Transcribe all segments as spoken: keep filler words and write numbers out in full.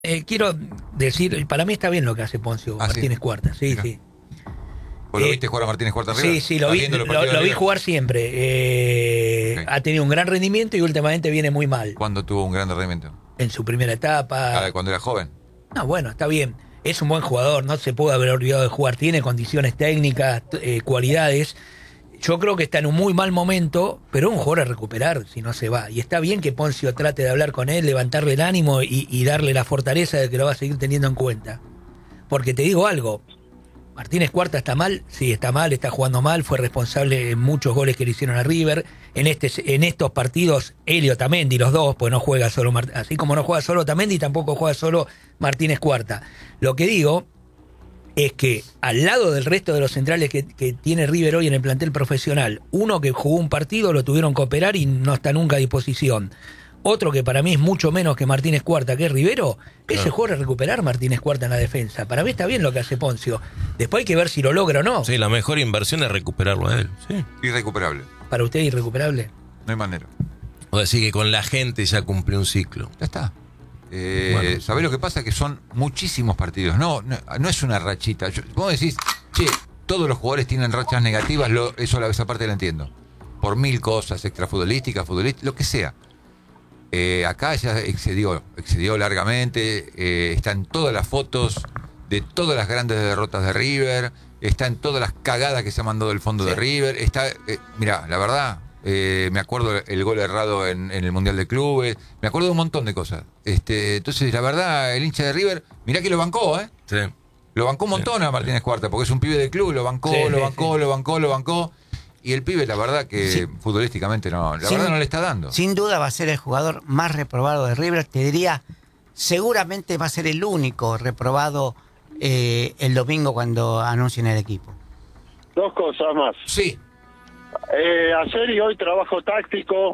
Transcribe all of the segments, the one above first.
Eh, quiero decir, para mí está bien lo que hace Poncio Ah, Martínez ¿sí? Cuarta, sí, Mirá. sí. ¿Vos lo Eh, viste jugar a Martínez Cuarta arriba? Sí, sí, lo ¿Estás vi, viendo los lo, partidos lo de vi River? jugar siempre. Eh, Ok. Ha tenido un gran rendimiento y últimamente viene muy mal. ¿Cuándo tuvo un gran rendimiento? En su primera etapa. Ah, cuando era joven. No, bueno, está bien. Es un buen jugador, no se puede haber olvidado de jugar. Tiene condiciones técnicas, t- eh, cualidades. Yo creo que está en un muy mal momento, pero es un jugador a recuperar si no se va. Y está bien que Poncio trate de hablar con él, levantarle el ánimo y, y darle la fortaleza de que lo va a seguir teniendo en cuenta. Porque te digo algo, Martínez Cuarta está mal, sí, está mal, está jugando mal, fue responsable en muchos goles que le hicieron a River. En este, en estos partidos, Elio Otamendi, los dos, pues no juega solo, Mart- así como no juega solo Otamendi, tampoco juega solo Martínez Cuarta. Lo que digo es que al lado del resto de los centrales que, que tiene River hoy en el plantel profesional, uno que jugó un partido lo tuvieron que operar y no está nunca a disposición. Otro que para mí es mucho menos que Martínez Cuarta, que es Rivero, ese Claro. jugador es recuperar Martínez Cuarta en la defensa. Para mí está bien lo que hace Poncio. Después hay que ver si lo logra o no. Sí, la mejor inversión es recuperarlo a él. Sí. Irrecuperable. Para usted irrecuperable. No hay manera. O decir que con la gente ya cumplió un ciclo. Ya está. Eh, Bueno. ¿Sabés lo que pasa? Que son muchísimos partidos. No, no, no es una rachita. Yo, vos decís, che, todos los jugadores tienen rachas negativas, lo, eso a esa parte la entiendo. Por mil cosas, extrafutbolísticas, futbolísticas, lo que sea. Eh, acá ya excedió, excedió largamente, eh, están todas las fotos de todas las grandes derrotas de River, están todas las cagadas que se ha mandado del fondo de River, está, eh, mirá, la verdad, eh, me acuerdo el gol errado en, en el Mundial de Clubes, me acuerdo de un montón de cosas. Este, entonces, la verdad, el hincha de River, mirá que lo bancó, ¿eh? Sí. Lo bancó un montón a Martínez Cuarta, porque es un pibe del club, lo bancó, Sí, lo sí, bancó, sí. lo bancó, lo bancó. Y el pibe, la verdad que Sí. futbolísticamente no, la Sin- verdad no le está dando. Sin duda va a ser el jugador más reprobado de River. Te diría, seguramente va a ser el único reprobado eh, el domingo cuando anuncien el equipo. Dos cosas más. Sí, Eh, ayer y hoy trabajo táctico.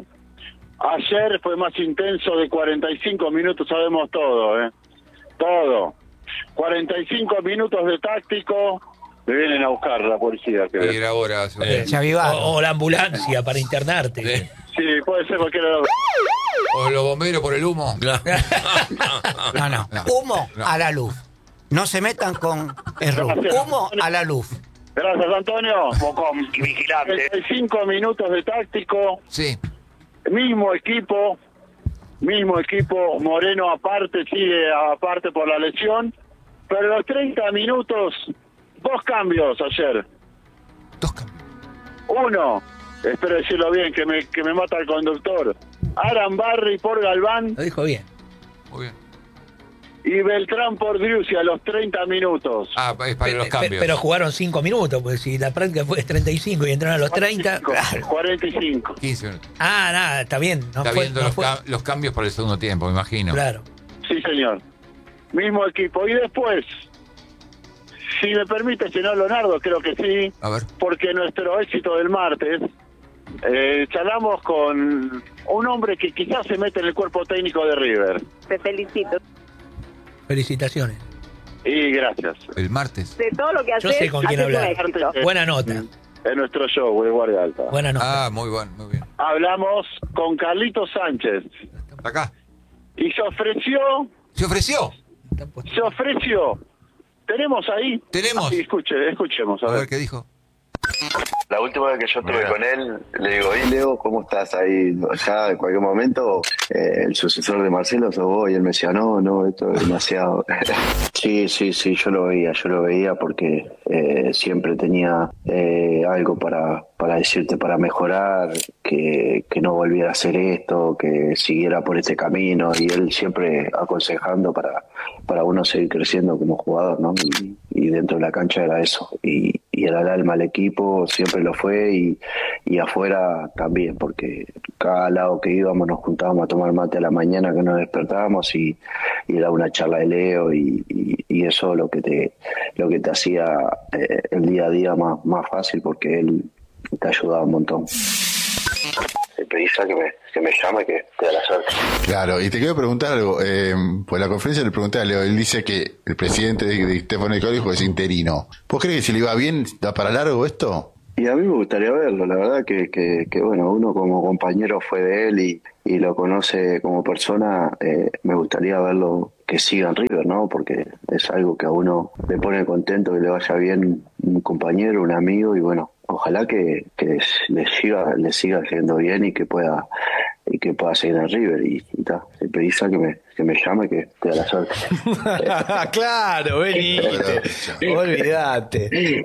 Ayer fue más intenso, de cuarenta y cinco minutos, sabemos todo, ¿eh? Todo. cuarenta y cinco minutos de táctico. Me vienen a buscar la policía. y Que... era hora. Eh. Xavi Vaz. O, o la ambulancia para internarte. Sí. Sí, puede ser cualquiera de los... O los bomberos por el humo. Claro. No, no. No, Humo no. a la luz. No se metan con error. Gracias. Humo a la luz. Gracias, Antonio. Bocón, vigilante. cuarenta y cinco minutos de táctico. Sí. Mismo equipo. Mismo equipo. Moreno aparte, sigue aparte por la lesión. Pero los treinta minutos, dos cambios ayer. Dos cambios. Uno, espero decirlo bien, que me, que me mata el conductor. Aran Barry por Galván Lo dijo bien. Muy bien. y Beltrán por Driussi a los treinta minutos. Ah, es para los Pe- cambios. Pero jugaron cinco minutos, pues si la práctica fue treinta y cinco y entraron a los treinta. cuarenta y cinco. quince minutos. Ah, nada, está bien. No Está fue, viendo no los, fue- ca- los cambios para el segundo tiempo, me imagino. Claro. Sí, señor. Mismo equipo. Y después, si me permite, señor Leonardo, creo que sí, A ver. porque nuestro éxito del martes, eh, charlamos con un hombre que quizás se mete en el cuerpo técnico de River. Te felicito Felicitaciones. Y gracias. El martes. de todo lo que Yo haces. sé con quién haces un hablar. éxito. Buena nota. En nuestro show de Guardia Alta. Buena nota. Ah, muy bueno, muy bien. Hablamos con Carlitos Sánchez Acá. y se ofreció, ¿Se ofreció? se ofreció. ¿Tenemos ahí? Tenemos. Sí, escuche, escuchemos, a, A ver. ver qué dijo. La última vez que yo estuve Mira. con él, le digo, ¿y Leo, cómo estás ahí? Ya en cualquier momento, eh, el sucesor de Marcelo sos vos. Y él me decía, no, no, esto es demasiado. Sí, sí, sí, yo lo veía, yo lo veía porque eh, siempre tenía eh, algo para, para decirte, para mejorar, que, que no volviera a hacer esto, que siguiera por este camino. Y él siempre aconsejando para, para uno seguir creciendo como jugador, ¿no? Y, y dentro de la cancha era eso. Y, y era el alma del equipo, siempre lo fue, y, y afuera también, porque cada lado que íbamos nos juntábamos a tomar mate a la mañana que nos despertábamos y, y era una charla de Leo y, y, y eso lo que te lo que te hacía eh, el día a día más, más fácil, porque él te ayudaba un montón. Le pedís a que me, que me llame, que te da la suerte. Claro, y te quiero preguntar algo. Eh, pues la conferencia le pregunté a Leo, él dice que el presidente de, de Stefano Nicolo dijo que es interino. ¿Vos crees que si le iba bien, da para largo esto? Y a mí me gustaría verlo, la verdad que, que, que bueno, uno como compañero fue de él y, y lo conoce como persona, eh, me gustaría verlo que siga en River, ¿no? Porque es algo que a uno le pone contento, que le vaya bien un compañero, un amigo, y bueno, ojalá que, que le siga, le siga yendo bien y que pueda y que pueda seguir en River. Y, y ta, el Pelisa que me, que me llame, que te da la suerte. Claro, veniste. Olvídate.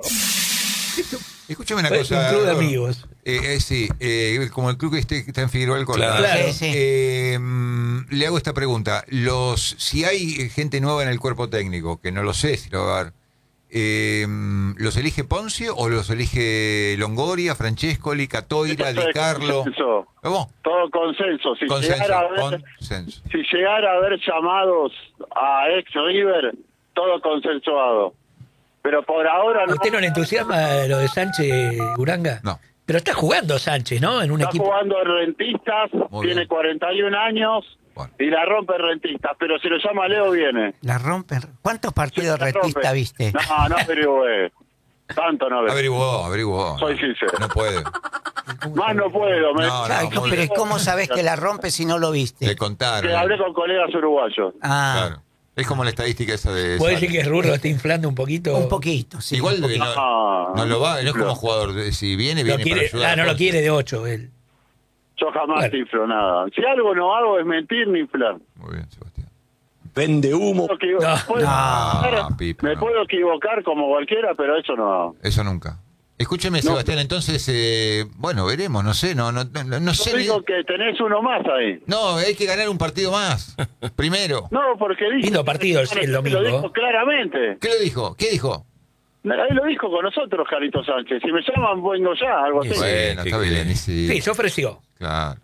Escúchame una Es cosa. un club de Ador. amigos. Eh, eh, sí, eh, como el club que este- que está en Figueroa del Corral. Claro. Claro. Sí, sí. Eh, mm, le hago esta pregunta. Los, si hay gente nueva en el cuerpo técnico, que no lo sé si lo va a haber, eh, ¿los elige Poncio o los elige Longoria, Francescoli, Catoira, Esto Di es Carlo? consenso. ¿Cómo? Todo consenso. Si Consenso, llegara a haber, consenso. si llegara a haber llamados a ex River, todo consensuado. Pero por ahora ¿A no. usted no le entusiasma lo de Sánchez Uranga? No. Pero está jugando Sánchez, ¿no? En un Está equipo. jugando en Rentistas, Muy tiene bien. cuarenta y un años Bueno. y la rompe en Rentistas. Pero si lo llama Leo, viene. La rompen. ¿Cuántos partidos La retista rompe. viste? No, no averigüé. Tanto no averigüé. Averiguó, averiguó. Soy sincero. No puede. Más no puedo. Me, No, Ay, no, muy pero bien. ¿cómo sabés que la rompe si no lo Le viste? contaron. que hablé con colegas uruguayos. Ah, Claro. Es como la estadística esa de. ¿Puede Sala. decir que Rurro está inflando un poquito? un poquito, sí. Igual un de- poquito. no, No, no lo va, no es como no. jugador. de- Si viene, Lo viene quiere, para ayudar. ah, no a lo Poncio. quiere de ocho él. Yo jamás Claro. te inflo nada. Si algo no hago es mentir ni inflar. Muy bien, Sebastián. Vende humo. Me puedo equivo- No. puedo- No, Pipo, me no. puedo equivocar como cualquiera, pero eso no hago. Eso nunca. Escúcheme, No. Sebastián, entonces, eh, bueno, veremos, no sé, no, no, no, no Yo sé. digo ni- que tenés uno más ahí. No, hay que ganar un partido más. Primero. No, porque dijo... Lindo partido el- el domingo. Lo dijo claramente. ¿Qué lo dijo? ¿Qué dijo? Ahí lo dijo con nosotros, Carito Sánchez. Si me llaman, vengo ya, algo así. Sí. Bueno, ¿qué está bien. querés? Sí, Sí, se ofreció. claro.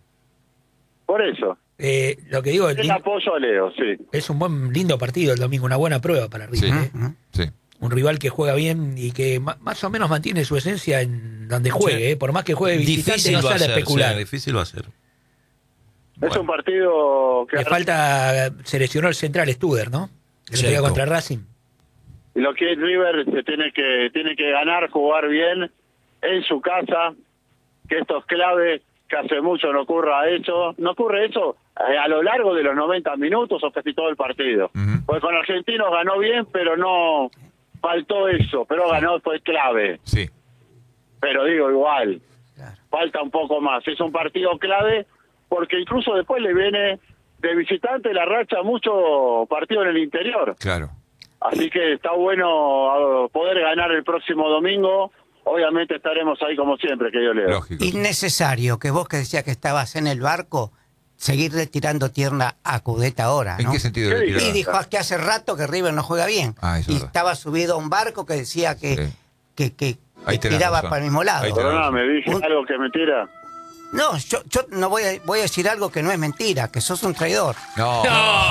Por eso. Eh, lo que digo, el El lin- apoyo a Leo, sí. es un buen lindo partido el domingo, una buena prueba para River. Sí. ¿eh? Ujú. Sí. Un rival que juega bien y que ma- más o menos mantiene su esencia en donde juegue. Sí. ¿eh? Por más que juegue visitante, Difícil no va a sale a ser, especular. sí, difícil va a ser. Es un partido que Le falta, seleccionó el central Studer, ¿no? El otro día Checo. contra Racing. Y lo que es River se tiene que tiene que ganar, jugar bien en su casa, que esto es clave, que hace mucho no ocurra eso, no ocurre eso eh, a lo largo de los noventa minutos o casi todo el partido. Ujú. Pues con Argentinos ganó bien, pero no faltó eso, pero ganó, fue clave. Sí. Pero digo igual, Claro. falta un poco más. Es un partido clave porque incluso después le viene de visitante la racha mucho partido en el interior. Claro. Así que está bueno uh, poder ganar el próximo domingo. Obviamente estaremos ahí como siempre, que yo leo. Lógico. Innecesario que vos que decías que estabas en el barco, seguirle tirando tierra a Cudeta ahora, ¿En ¿no? qué sentido ¿Qué le dijo? tiraba? Y dijo "Ah, que hace rato que River no juega bien. Ah, eso y es verdad. estaba subido a un barco que decía que, Sí. que, que, Ahí que tenés tiraba razón. para el mismo lado. Ahí tenés Perdóname, dije Un- algo que me tira. No, yo, yo no voy a, voy a decir algo que no es mentira, que sos un traidor. No,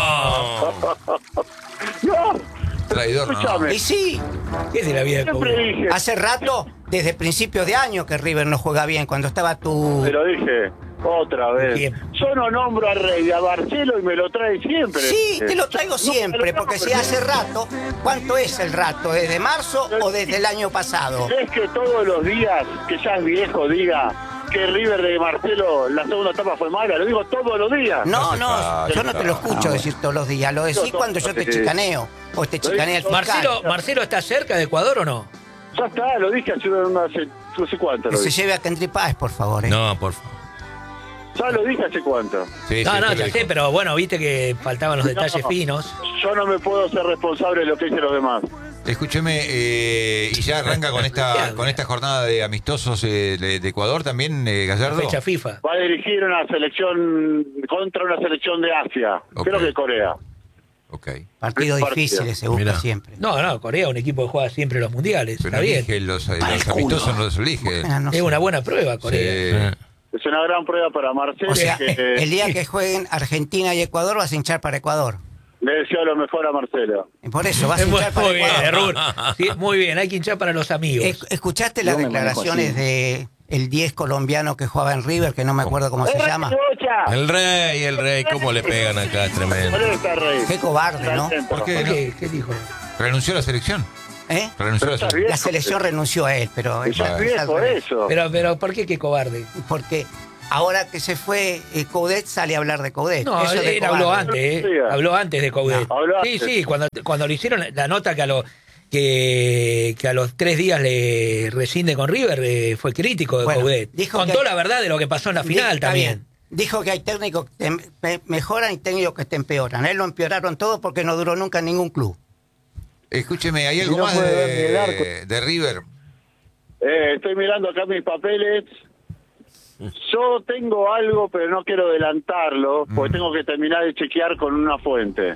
¡No! traidor no. Escúchame. Y sí, ¿Qué es de la vida de Siempre Coudet? dije, hace rato, desde principios de año que River no juega bien, cuando estaba tu... te lo dije otra vez. Bien. Yo no nombro a Rey, a Barcelo y me lo trae siempre. Sí, Eh, te lo traigo no, siempre, pero no, porque si pero- hace rato, ¿cuánto es el rato? ¿Desde marzo o desde el año pasado? ¿Es que todos los días, que ya es viejo, diga que River de Marcelo, la segunda etapa fue mala? Lo digo todos los días. No, hace no, falta. yo no te lo escucho decir todos los días, lo decís No, cuando yo te sí. chicaneo, o te chicanea el fiscal. Marcelo, ¿Marcelo está cerca de Ecuador o no? Ya está, lo dije hace, una, hace no sé cuánto. Que Lo se dije. lleve a Kendry Páez, por favor. ¿eh? No, por favor. Ya lo dije hace cuánto. Sí, No, sí, no, te lo ya dijo. sé, pero bueno, viste que faltaban los detalles No. finos. Yo no me puedo ser responsable de lo que dicen los demás. Escúcheme, eh, y ya arranca con esta con esta jornada de amistosos eh, de, de Ecuador también, eh, Gallardo. Fecha FIFA. Va a dirigir una selección contra una selección de Asia. Ok. Creo que Corea. Ok. Partidos Partido. difíciles se busca Mirá. siempre. No, no, Corea, un equipo que juega siempre los mundiales. Pero Está no bien. elige los, eh, Para los el culo. amistosos, no los elige. Ah, no Es sé. una buena prueba, Corea. Eh, Es una gran prueba para Marcelo. O sea, que, el día que jueguen Argentina y Ecuador vas a hinchar para Ecuador. le deseo lo mejor a Marcelo. Y por eso vas a Es muy, hinchar para muy bien, Ecuador. Rur. Sí, muy bien, hay que hinchar para los amigos. Es- ¿Escuchaste las Yo me manejo declaraciones así. de el diez colombiano que jugaba en River, que no me acuerdo cómo se ¡Eh, llama? Bocha! el rey, el rey, cómo le pegan acá, es tremendo. ¿Cuál es esta, Rey? Qué cobarde, ¿no? Está ¿Por qué? ¿Por no? qué? ¿Qué dijo? ¿Renunció a la selección? ¿Eh? Renunció a la Está selección. bien. La selección renunció a él, pero Ya ella es es al viejo revés. eso. Pero, pero, ¿por qué qué cobarde? Porque ahora que se fue eh, Coudet, sale a hablar de Coudet. No, Eso de él habló cobarde. antes, ¿eh? Habló antes de Coudet. No, habló sí, antes. sí, cuando, cuando le hicieron la nota que a los que, que a los tres días le rescinde con River, eh, fue crítico de Bueno, Coudet. dijo Contó que- la verdad de lo que pasó en la Di- final está también. bien. Dijo que hay técnicos que te me- mejoran y técnicos que te empeoran. A él lo empeoraron todo porque no duró nunca en ningún club. Escúcheme, ¿hay Y algo no más puede ver ni el de, arco. de River? Eh, estoy mirando acá mis papeles. Yo tengo algo, pero no quiero adelantarlo, porque Mm. tengo que terminar de chequear con una fuente.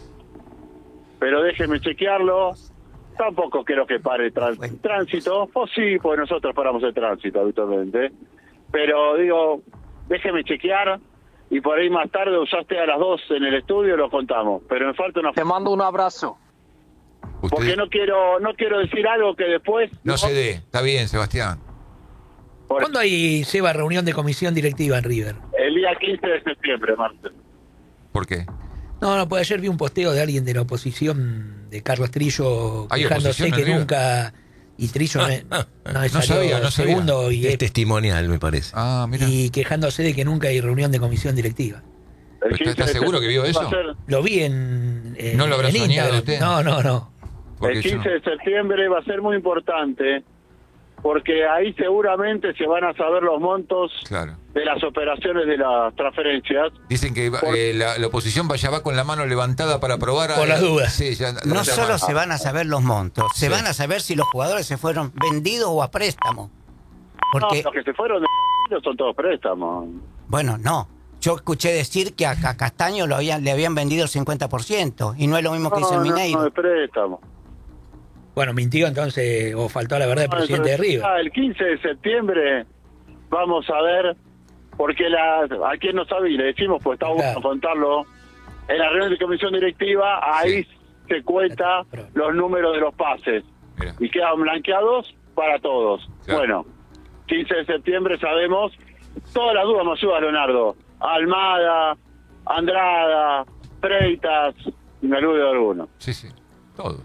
Pero déjeme chequearlo. Tampoco quiero que pare el tran- tránsito. Pues sí, pues nosotros paramos el tránsito habitualmente. Pero digo, déjeme chequear y por ahí más tarde usaste a las dos en el estudio lo contamos. Pero me falta una. Te mando un abrazo. Usted Porque no quiero no quiero decir algo que después. no se dé. Está bien, Sebastián. Por- ¿Cuándo hay, Seba, reunión de comisión directiva en River? El día quince de septiembre, Marcel. ¿Por qué? No, no, pues ayer vi un posteo de alguien de la oposición, de Carlos Trillo, ¿Hay quejándose oposición en que River? nunca... Y Trillo no, es- no es No salió sabía, no sabía. segundo y, Es testimonial, me parece. Ah, mira. y quejándose de que nunca hay reunión de comisión directiva. El ¿Está- quince está de seguro que vio septiembre eso? va a ser- Lo vi en, en ¿No lo habrá en soñado Instagram. usted? No, no, no. Porque El yo quince no- de septiembre va a ser muy importante porque ahí seguramente se van a saber los montos Claro. de las operaciones de las transferencias. Dicen que va- Por- eh, la, la oposición vaya va con la mano levantada para aprobar. Por eh, las dudas. Sí, ya, No ya- solo se van a saber los montos, se Sí. van a saber si los jugadores se fueron vendidos o a préstamo. No, Porque, los que se fueron de son todos préstamos. bueno, no. Yo escuché decir que a, a Castaño lo habían, le habían vendido el cincuenta por ciento y no es lo mismo que hizo el no, Mineiro. no, de préstamo. Bueno, mintió entonces, o faltó a la verdad el No, presidente de entonces, River. ah, el quince de septiembre vamos a ver, porque la, a quien no sabe, y le decimos, pues está bueno Claro. contarlo, en la reunión de comisión directiva, ahí se cuenta Pero- los números de los pases. Mira. Y quedan blanqueados para todos. Claro. Bueno, quince de septiembre sabemos, todas las dudas me ayuda Leonardo, Almada, Andrada, Freitas, me olvido alguno. Sí, sí. Todos.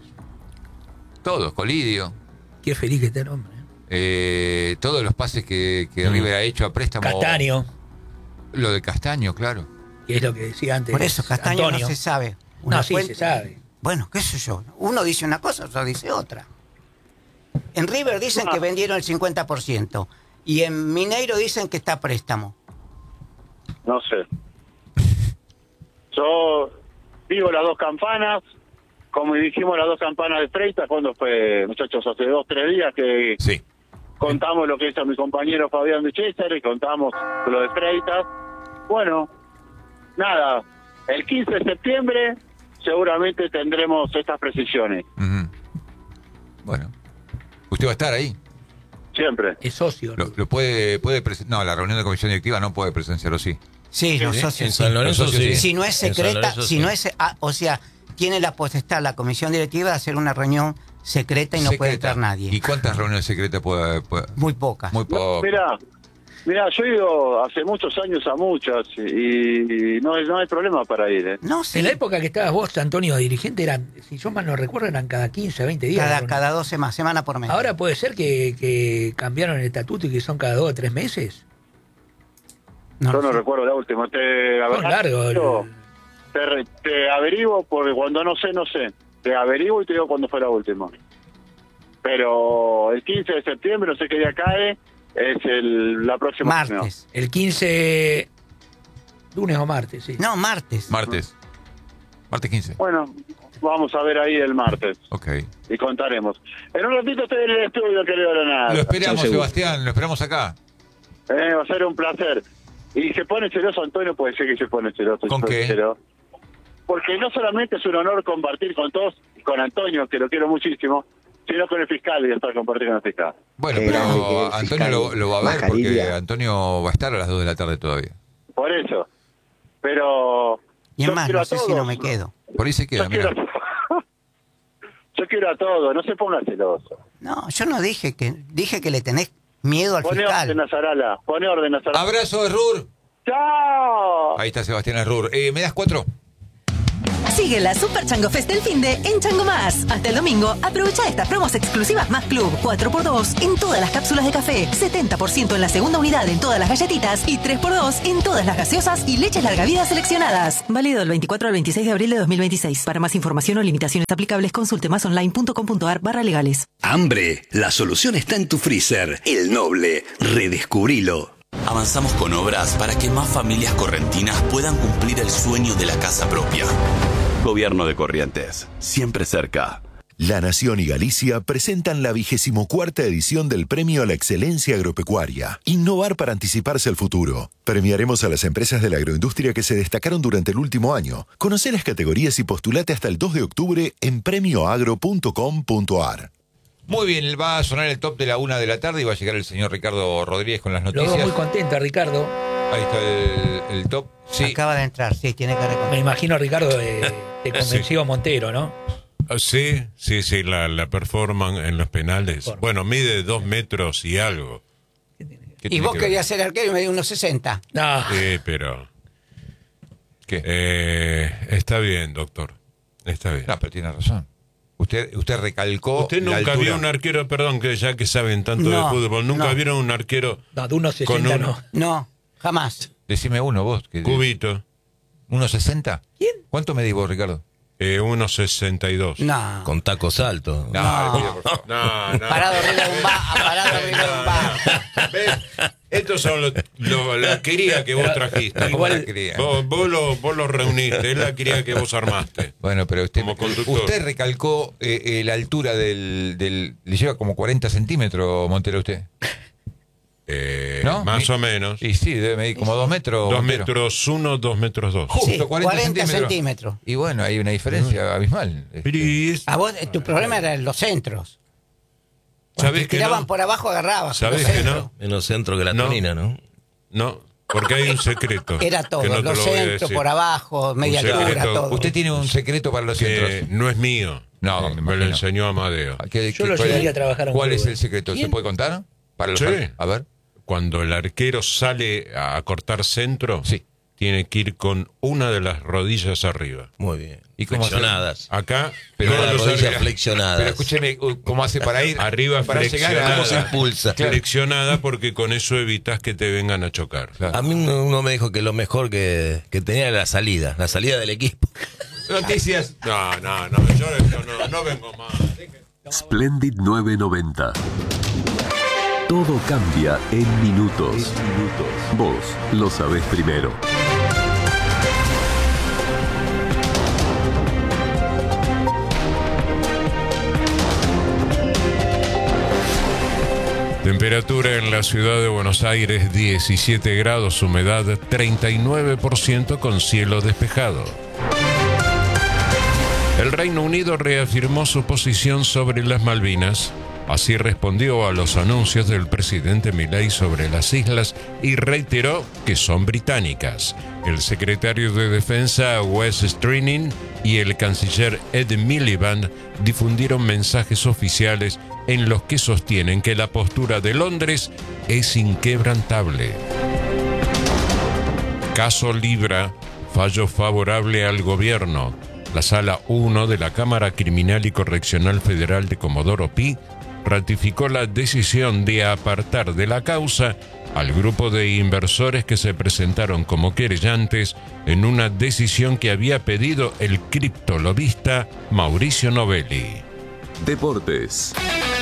Todos. Colidio. Qué feliz que está el hombre. ¿eh? Eh, todos los pases que, que River ha hecho a préstamo. Castaño, Lo de Castaño, claro. que es lo que decía antes. Por eso, Castaño Antonio. no se sabe. No, sí, fuente- se sabe. Bueno, qué sé yo. Uno dice una cosa, otro dice otra. En River dicen que vendieron el cincuenta por ciento y en Mineiro dicen que está a préstamo. No sé. Yo digo las dos campanas, como dijimos las dos campanas de Freitas, cuando fue, muchachos, hace dos, tres días que Sí. contamos lo que hizo mi compañero Fabián de César y contamos lo de Freitas. Bueno, nada, el quince de septiembre seguramente tendremos estas precisiones, Ujú. Bueno. Usted va a estar ahí. siempre. Es socio. Lo, lo puede, puede presen- No, la reunión de comisión directiva no puede presenciarlo, sí. Sí, los Sí, socios. en sí. San Lorenzo Los socios sí. sí. Si no es En San secreta, Lorenzo si sí. no es, ah, o sea, tiene la potestad la comisión directiva de hacer una reunión secreta y no puede Secreta. entrar nadie. ¿Y cuántas reuniones secretas puede...? puede- Muy pocas. Muy poco. Mira, mira, yo he ido hace muchos años a muchas y, y no, hay- no hay problema para ir. ¿eh? No, sí. En la época que estabas vos, Antonio, dirigente, eran, si yo mal no recuerdo, eran cada quince, veinte días. Cada, ¿no? cada dos semanas, semana por mes. Ahora puede ser que, que cambiaron el estatuto y que son cada dos o tres meses. No Yo lo no sé. recuerdo la última. Te, la Son verdad, largos. yo te, re- te averiguo porque cuando no sé, no sé. Te averiguo y te digo cuándo fue la última. Pero el quince de septiembre, no sé qué día cae, es el, la próxima reunión. Martes. El quince, lunes o martes, sí. No, martes. Martes. Martes quince. Bueno, vamos a ver ahí el martes Ok. y contaremos. En un ratito estoy en el estudio, querido Leonardo. Lo esperamos, seguro. Sebastián. Lo esperamos acá. Eh, va a ser un placer. Y se pone celoso Antonio, puede ser que se pone celoso. ¿Con se pone qué? celoso. Porque no solamente es un honor compartir con todos, y con Antonio, que lo quiero muchísimo, sino con el fiscal y estar compartir con el fiscal. Bueno, Qué grande que es pero el Antonio fiscal lo, lo va a ver porque Mascarilla. Antonio va a estar a las dos de la tarde todavía. Por eso. Pero... Y es yo más, quiero no a sé si todos. no me quedo. Por ahí se queda, Yo mira. quiero, yo quiero a todos, no se ponga celoso. No, yo no dije que dije que le tenés miedo al Pone orden fiscal. a Zarala, pone orden a Zarala. Abrazo de Rur. ¡Chao! Ahí está Sebastián Rur. Eh, ¿Me das cuatro? Sigue la Super Chango Fest del Finde en Chango Más. Hasta el domingo, aprovecha estas promos exclusivas Más Club. cuatro por dos en todas las cápsulas de café, setenta por ciento en la segunda unidad en todas las galletitas y tres por dos en todas las gaseosas y leches larga vida seleccionadas. Válido del veinticuatro al veintiséis de abril de dos mil veintiséis. Para más información o limitaciones aplicables, consulte másonline.com.ar barra legales. Hambre, la solución está en tu freezer. El Noble, redescubrilo. Avanzamos con obras para que más familias correntinas puedan cumplir el sueño de la casa propia. Gobierno de Corrientes, siempre cerca. La Nación y Galicia presentan la vigésimo cuarta edición del Premio a la Excelencia Agropecuaria. Innovar para anticiparse al futuro. Premiaremos a las empresas de la agroindustria que se destacaron durante el último año. Conoce las categorías y postulate hasta el dos de octubre en premio agro punto com punto a r. Muy bien, va a sonar el top de la una de la tarde y va a llegar el señor Ricardo Rodríguez con las Lo noticias. veo muy contento, Ricardo. Ahí está el, el top. Sí. Acaba de entrar, sí, tiene que reconocer. Me imagino, Ricardo, eh, te convenció a Montero, ¿no? Sí, sí, sí, la, la performance en los penales. Por... Bueno, mide dos metros y algo. Y vos querías ser arquero y me dio unos sesenta. No. Sí, pero... ¿Qué? Eh, está bien, doctor. Está bien. No, pero tiene razón. Usted, usted recalcó. Usted la nunca altura. vio un arquero, perdón, que ya que saben tanto No, de fútbol, nunca no. vieron un arquero. No, de unos sesenta con un no. No, jamás. Decime uno vos. Que Cubito. ¿uno sesenta? ¿Quién? ¿Cuánto medís vos, Ricardo? Eh, uno sesenta y dos. No. Con tacos altos. No, No. le pido, por favor. No, no. Parado arriba de un bar, parado arriba de un bar. ¿Ves? Estos son los, los- la cría que vos trajiste. Igual la cría. Vos, vos, lo, vos lo reuniste, es la cría que vos armaste. Bueno, pero usted, Como conductor. usted recalcó eh, eh, la altura del, del... Le lleva como cuarenta centímetros, Montero, usted. Eh, ¿No? Más Mi- o menos. Y sí, debe medir como dos metros. Dos Montero. metros uno, dos metros dos. Justo, Sí, cuarenta, cuarenta centímetros. centímetros. Y bueno, hay una diferencia abismal. Este, Pero y es- A vos, eh, tu problema era los centros. Cuando ¿Sabés te que tiraban no? por abajo, agarrabas. ¿Sabés los que centros. no? Menos centro que la No. tonina, ¿no? No, porque hay un secreto. Era todo, que no te los lo voy a centros, decir. por abajo, media Un altura, secreto. todo. Usted tiene un secreto para los Que centros. no es mío. No, Eh, me me lo imagino. enseñó Amadeo. ¿Qué- Yo qué- lo cuál llevaría es- a trabajar a un ¿Cuál club. es el secreto? ¿Se ¿Quién? puede contar? Para los Sí. A ver. Cuando el arquero sale a cortar centro, Sí. tiene que ir con una de las rodillas arriba. Muy bien. ¿Y cómo Flexionadas. Acá, Pero todos las los rodillas arqueros- flexionadas. Pero escúcheme, uh, ¿cómo hace para ir? Arriba para llegar a flexionada. ¿Cómo se impulsa? Claro. Flexionada porque con eso evitas que te vengan a chocar. A mí uno uno me dijo que lo mejor que, que tenía era la salida, la salida del equipo. Noticias. No, no, no, yo esto no, no vengo más. Splendid nueve noventa. Todo cambia en minutos. Vos lo sabés primero. Temperatura en la ciudad de Buenos Aires diecisiete grados, humedad treinta y nueve por ciento con cielo despejado. El Reino Unido reafirmó su posición sobre las Malvinas. Así respondió a los anuncios del presidente Milei sobre las islas y reiteró que son británicas. El secretario de Defensa Wes Streeting y el canciller Ed Miliband difundieron mensajes oficiales en los que sostienen que la postura de Londres es inquebrantable. Caso Libra, fallo favorable al gobierno. La Sala uno de la Cámara Criminal y Correccional Federal de Comodoro Pi ratificó la decisión de apartar de la causa al grupo de inversores que se presentaron como querellantes en una decisión que había pedido el criptolobista Mauricio Novelli. Deportes.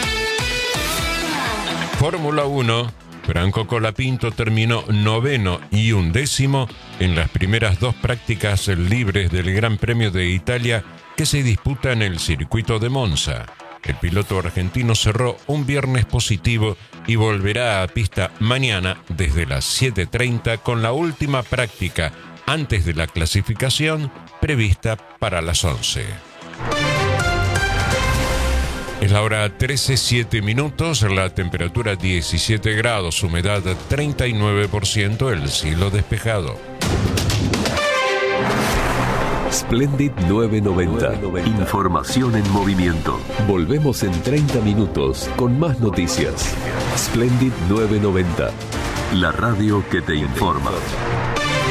Fórmula uno, Franco Colapinto terminó noveno y undécimo en las primeras dos prácticas libres del Gran Premio de Italia que se disputa en el circuito de Monza. El piloto argentino cerró un viernes positivo y volverá a pista mañana desde las siete treinta con la última práctica antes de la clasificación prevista para las once. Es la hora trece, siete minutos, la temperatura diecisiete grados, humedad treinta y nueve por ciento, el cielo despejado. Splendid nueve noventa. Información en movimiento. Volvemos en treinta minutos con más noticias. Splendid nueve noventa. La radio que te informa.